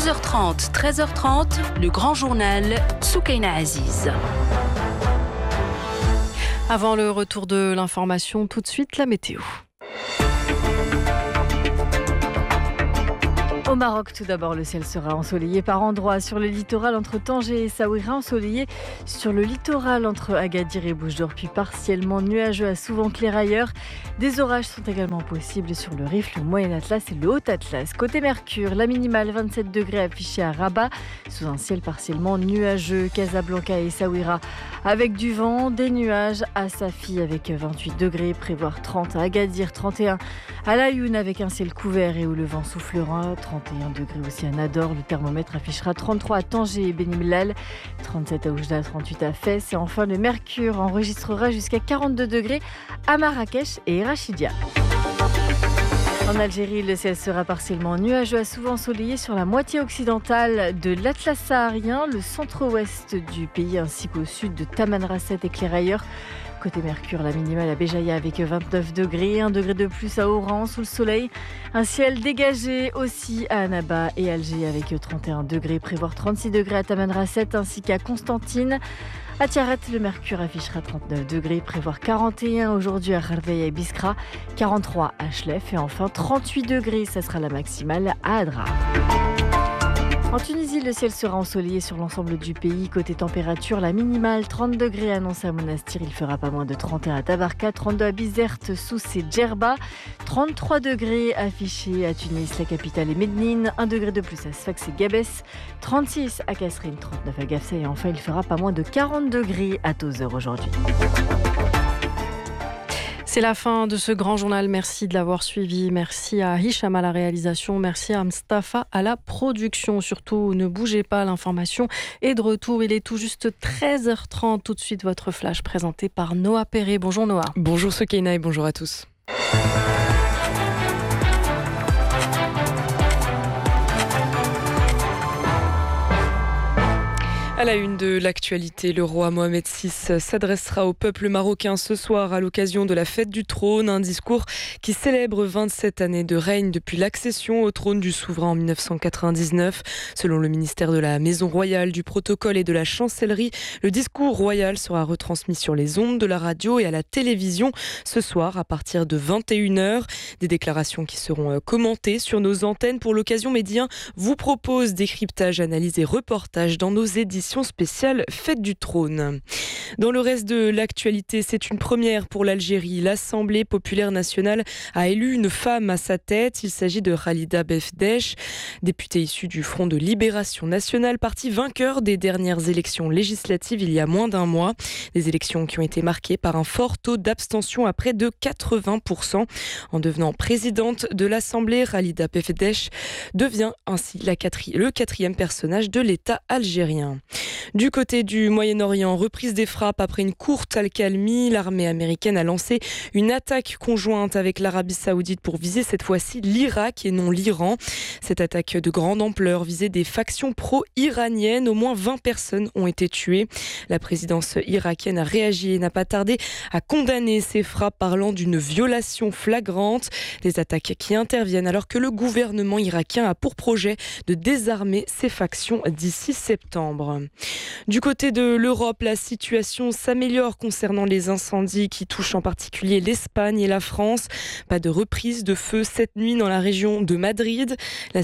12h30, 13h30, le grand journal Soukaina Aziz. Avant le retour de l'information, tout de suite la météo. Au Maroc, tout d'abord, le ciel sera ensoleillé par endroits sur le littoral entre Tanger et Essaouira, ensoleillé sur le littoral entre Agadir et Bouches-d'Or, puis partiellement nuageux à souvent clair ailleurs. Des orages sont également possibles sur le Rif, le Moyen Atlas et le Haut Atlas. Côté Mercure, la minimale 27 degrés affichée à Rabat, sous un ciel partiellement nuageux. Casablanca et Essaouira avec du vent, des nuages à Safi avec 28 degrés, prévoir 30 à Agadir, 31 à Layoun avec un ciel couvert et où le vent soufflera, 31 degrés aussi à Nador, le thermomètre affichera 33 à Tanger et Beni Mellal, 37 à Oujda, 38 à Fès et enfin le mercure enregistrera jusqu'à 42 degrés à Marrakech et Rachidia. En Algérie, le ciel sera partiellement nuageux à souvent ensoleillé sur la moitié occidentale de l'Atlas saharien, le centre-ouest du pays ainsi qu'au sud de Tamanrasset et Clairailleurs. Côté Mercure, la minimale à Béjaïa avec 29 degrés, 1 degré de plus à Oran sous le soleil. Un ciel dégagé aussi à Annaba et Alger avec 31 degrés, prévoir 36 degrés à Tamanrasset ainsi qu'à Constantine. À Tiaret, le mercure affichera 39 degrés, prévoir 41 aujourd'hui à Kharveya et Biskra, 43 à Chlef et enfin 38 degrés, ça sera la maximale à Adrar. En Tunisie, le ciel sera ensoleillé sur l'ensemble du pays. Côté température, la minimale 30 degrés annoncée à Monastir. Il fera pas moins de 31 à Tabarka, 32 à Bizerte, Sousse et Djerba, 33 degrés affichés à Tunis, la capitale et Mednine, 1 degré de plus à Sfax et Gabès, 36 à Kasserine, 39 à Gafsa et enfin il fera pas moins de 40 degrés à Tozeur aujourd'hui. C'est la fin de ce grand journal. Merci de l'avoir suivi. Merci à Hicham à la réalisation. Merci à Mustafa à la production. Surtout, ne bougez pas, l'information est de retour. Il est tout juste 13h30. Tout de suite, votre flash présenté par Noah Perret. Bonjour Noah. Bonjour Soukaina et bonjour à tous. À la une de l'actualité, le roi Mohamed VI s'adressera au peuple marocain ce soir à l'occasion de la fête du trône, un discours qui célèbre 27 années de règne depuis l'accession au trône du souverain en 1999. Selon le ministère de la Maison royale, du protocole et de la chancellerie, le discours royal sera retransmis sur les ondes de la radio et à la télévision ce soir à partir de 21h. Des déclarations qui seront commentées sur nos antennes. Pour l'occasion, Média vous propose décryptage, analyse et reportage dans nos éditions spéciale Fête du Trône. Dans le reste de l'actualité, c'est une première pour l'Algérie. L'Assemblée populaire nationale a élu une femme à sa tête. Il s'agit de Khalida Befdesh, députée issue du Front de Libération Nationale, parti vainqueur des dernières élections législatives il y a moins d'un mois. Des élections qui ont été marquées par un fort taux d'abstention à près de 80%. En devenant présidente de l'Assemblée, Khalida Befdesh devient ainsi le quatrième personnage de l'État algérien. Du côté du Moyen-Orient, reprise des frappes après une courte accalmie. L'armée américaine a lancé une attaque conjointe avec l'Arabie Saoudite pour viser cette fois-ci l'Irak et non l'Iran. Cette attaque de grande ampleur visait des factions pro-iraniennes. Au moins 20 personnes ont été tuées. La présidence irakienne a réagi et n'a pas tardé à condamner ces frappes, parlant d'une violation flagrante. Des attaques qui interviennent alors que le gouvernement irakien a pour projet de désarmer ces factions d'ici septembre. Du côté de l'Europe, la situation s'améliore concernant les incendies qui touchent en particulier l'Espagne et la France. Pas de reprise de feu cette nuit dans la région de Madrid.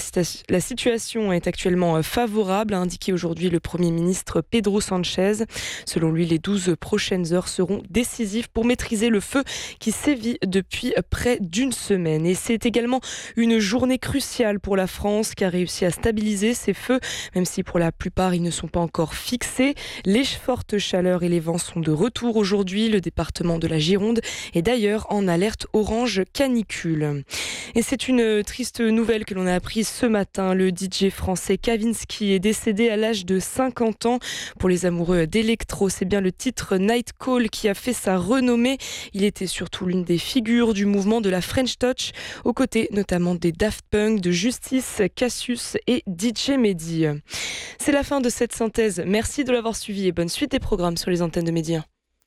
La situation est actuellement favorable, a indiqué aujourd'hui le Premier ministre Pedro Sánchez. Selon lui, les 12 prochaines heures seront décisives pour maîtriser le feu qui sévit depuis près d'une semaine. Et c'est également une journée cruciale pour la France qui a réussi à stabiliser ces feux, même si pour la plupart ils ne sont pas encore fixés. Les fortes chaleurs et les vents sont de retour aujourd'hui. Le département de la Gironde est d'ailleurs en alerte orange canicule. Et c'est une triste nouvelle que l'on a apprise ce matin. Le DJ français Kavinsky est décédé à l'âge de 50 ans. Pour les amoureux d'électro, c'est bien le titre Night Call qui a fait sa renommée. Il était surtout l'une des figures du mouvement de la French Touch, aux côtés notamment des Daft Punk, de Justice, Cassius et DJ Mehdi. C'est la fin de cette synthèse. Merci de l'avoir suivi et bonne suite des programmes sur les antennes de Média.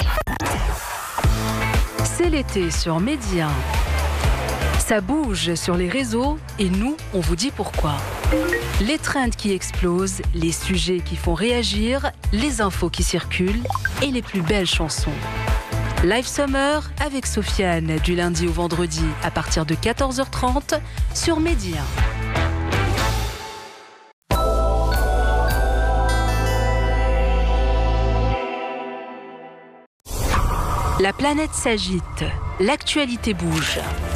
C'est l'été sur Média. Ça bouge sur les réseaux et nous, on vous dit pourquoi. Les trends qui explosent, les sujets qui font réagir, les infos qui circulent et les plus belles chansons. Live Summer avec Sofiane du lundi au vendredi à partir de 14h30 sur Média. La planète s'agite, l'actualité bouge.